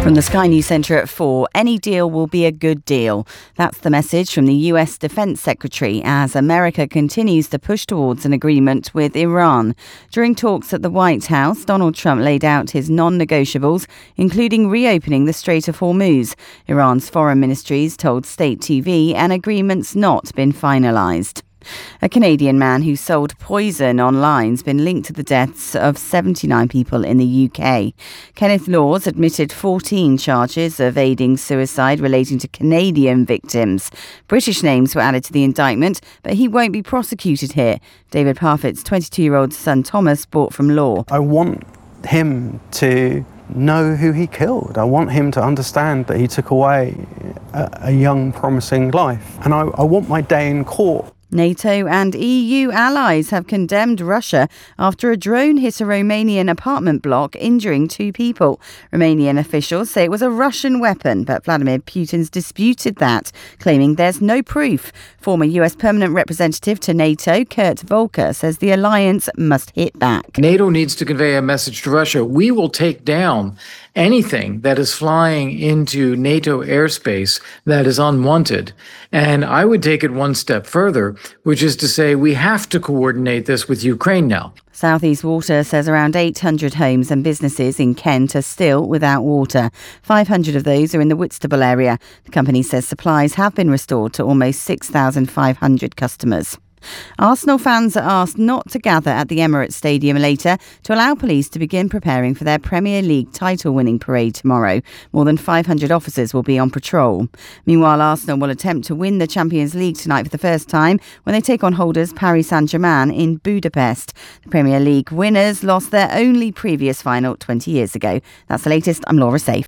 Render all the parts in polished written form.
From the Sky News Centre at 4, any deal will be a good deal. That's the message from the US Defence Secretary as America continues to push towards an agreement with Iran. During talks at the White House, Donald Trump laid out his non-negotiables, including reopening the Strait of Hormuz. Iran's foreign ministries told State TV an agreement's not been finalised. A Canadian man who sold poison online has been linked to the deaths of 79 people in the UK. Kenneth Laws admitted 14 charges of aiding suicide relating to Canadian victims. British names were added to the indictment, but he won't be prosecuted here. David Parfitt's 22-year-old son Thomas bought from law. I want him to know who he killed. I want him to understand that he took away a young, promising life. And I want my day in court. NATO and EU allies have condemned Russia after a drone hit a Romanian apartment block, injuring 2 people. Romanian officials say it was a Russian weapon, but Vladimir Putin's disputed that, claiming there's no proof. Former US permanent representative to NATO, Kurt Volker, says the alliance must hit back. NATO needs to convey a message to Russia. We will take down anything that is flying into NATO airspace that is unwanted. And I would take it one step further, which is to say we have to coordinate this with Ukraine now. South East Water says around 800 homes and businesses in Kent are still without water. 500 of those are in the Whitstable area. The company says supplies have been restored to almost 6,500 customers. Arsenal fans are asked not to gather at the Emirates Stadium later to allow police to begin preparing for their Premier League title-winning parade tomorrow. More than 500 officers will be on patrol. Meanwhile, Arsenal will attempt to win the Champions League tonight for the first time when they take on holders Paris Saint-Germain in Budapest. The Premier League winners lost their only previous final 20 years ago. That's the latest. I'm Laura Safe.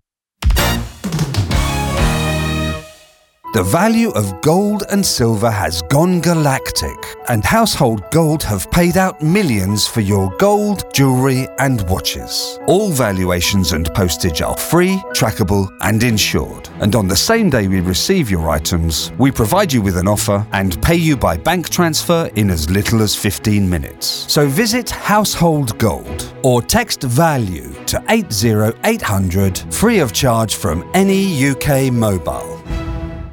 The value of gold and silver has gone galactic, and Household Gold have paid out millions for your gold, jewellery and watches. All valuations and postage are free, trackable and insured. And on the same day we receive your items, we provide you with an offer and pay you by bank transfer in as little as 15 minutes. So visit Household Gold or text VALUE to 80800 free of charge from any UK mobile.